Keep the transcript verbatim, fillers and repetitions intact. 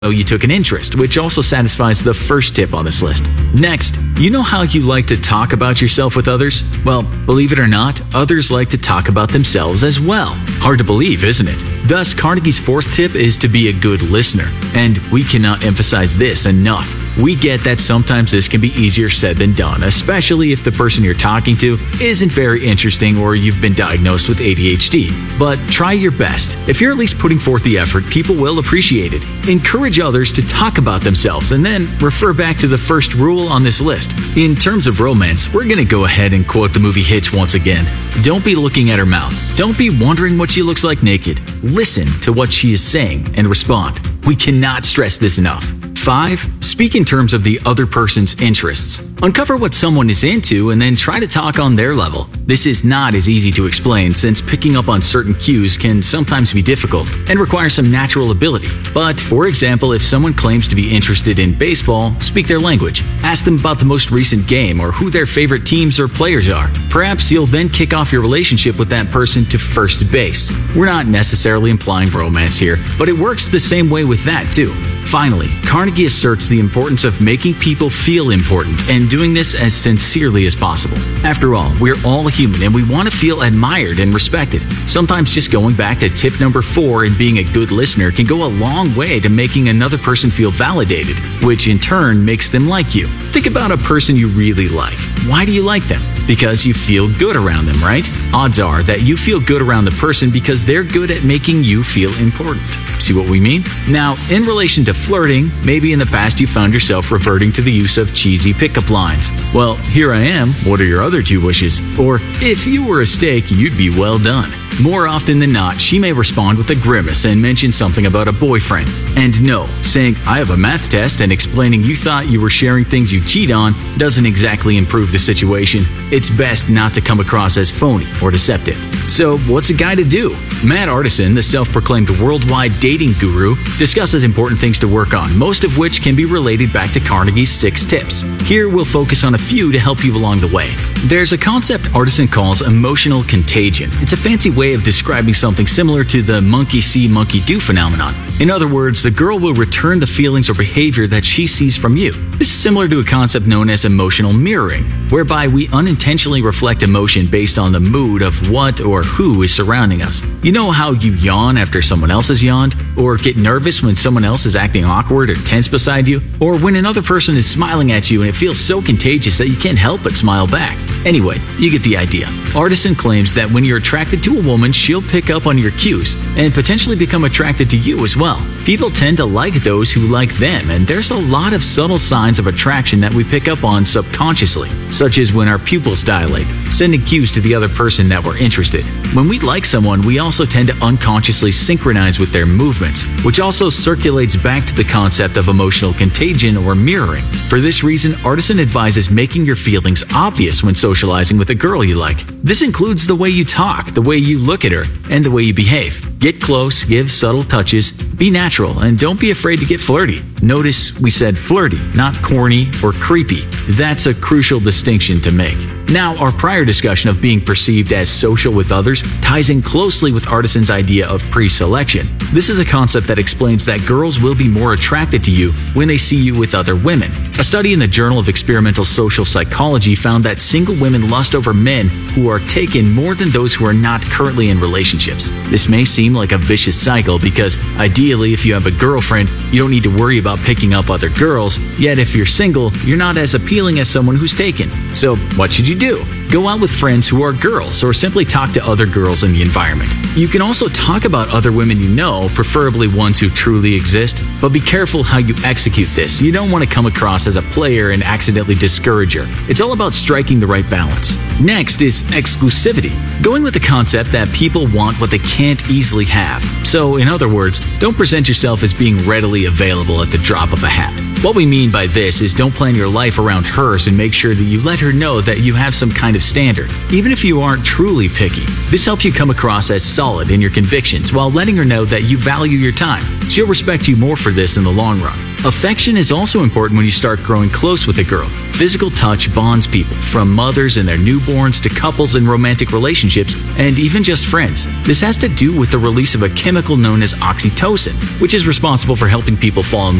you took an interest, which also satisfies the first tip on this list. Next, you know how you like to talk about yourself with others? Well, believe it or not, others like to talk about themselves as well. Hard to believe, isn't it? Thus, Carnegie's fourth tip is to be a good listener. And we cannot emphasize this enough. We get that sometimes this can be easier said than done, especially if the person you're talking to isn't very interesting or you've been diagnosed with A D H D. But try your best. If you're at least putting forth the effort, people will appreciate it. Encourage others to talk about themselves and then refer back to the first rule on this list. In terms of romance, we're going to go ahead and quote the movie Hitch once again. Don't be looking at her mouth. Don't be wondering what she looks like naked. Listen to what she is saying and respond. We cannot stress this enough. five. Speak in terms of the other person's interests. Uncover what someone is into and then try to talk on their level. This is not as easy to explain since picking up on certain cues can sometimes be difficult and require some natural ability. But for example, if someone claims to be interested in baseball, speak their language. Ask them about the most recent game or who their favorite teams or players are. Perhaps you'll then kick off your relationship with that person to first base. We're not necessarily implying romance here, but it works the same way with that too. Finally, Carnegie asserts the importance of making people feel important and doing this as sincerely as possible. After all, we're all human and we want to feel admired and respected. Sometimes just going back to tip number four and being a good listener can go a long way to making another person feel validated, which in turn makes them like you. Think about a person you really like. Why do you like them? Because you feel good around them, right? Odds are that you feel good around the person because they're good at making you feel important. See what we mean? Now, in relation to flirting, maybe in the past you found yourself reverting to the use of cheesy pickup lines. Well, here I am, what are your other two wishes? Or, if you were a steak, you'd be well done. More often than not, she may respond with a grimace and mention something about a boyfriend. And no, saying, I have a math test and explaining you thought you were sharing things you cheat on doesn't exactly improve the situation. It's best not to come across as phony or deceptive. So, what's a guy to do? Matt Artisan, the self-proclaimed worldwide dating guru, discusses important things to work on, most of which can be related back to Carnegie's six tips. Here, we'll focus on a few to help you along the way. There's a concept Artisan calls emotional contagion. It's a fancy way of describing something similar to the monkey see, monkey do phenomenon. In other words, the girl will return the feelings or behavior that she sees from you. This is similar to a concept known as emotional mirroring, whereby we unintentionally reflect emotion based on the mood of what or who is surrounding us. You know how you yawn after someone else has yawned? Or get nervous when someone else is acting awkward or tense beside you? Or when another person is smiling at you and it feels so contagious that you can't help but smile back? Anyway, you get the idea. Artisan claims that when you're attracted to a woman, she'll pick up on your cues and potentially become attracted to you as well. People tend to like those who like them, and there's a lot of subtle signs of attraction that we pick up on subconsciously, such as when our pupils dilate, sending cues to the other person that we're interested. When we like someone, we also tend to unconsciously synchronize with their movements, which also circulates back to the concept of emotional contagion or mirroring. For this reason, Artisan advises making your feelings obvious when socializing with a girl you like. This includes the way you talk, the way you look at her, and the way you behave. Get close, give subtle touches, be natural, and don't be afraid to get flirty. Notice we said flirty, not corny or creepy. That's a crucial distinction to make. Now, our prior discussion of being perceived as social with others ties in closely with Artisan's idea of pre-selection. This is a concept that explains that girls will be more attracted to you when they see you with other women. A study in the Journal of Experimental Social Psychology found that single women lust over men who are taken more than those who are not currently in relationships. This may seem like a vicious cycle because, ideally, if you have a girlfriend, you don't need to worry about picking up other girls, yet if you're single, you're not as appealing as someone who's taken. So, what should you do? Go out with friends who are girls, or simply talk to other girls in the environment. You can also talk about other women you know, preferably ones who truly exist, but be careful how you execute this. You don't want to come across as a player and accidentally discourage her. It's all about striking the right balance. Next is exclusivity, going with the concept that people want what they can't easily have. So, in other words, don't present yourself as being readily available at the drop of a hat. What we mean by this is don't plan your life around hers and make sure that you let her know that you have some kind of standard, even if you aren't truly picky. This helps you come across as solid in your convictions while letting her know that you value your time. She'll respect you more for this in the long run. Affection is also important when you start growing close with a girl. Physical touch bonds people, from mothers and their newborns to couples in romantic relationships, and even just friends. This has to do with the release of a chemical known as oxytocin, which is responsible for helping people fall in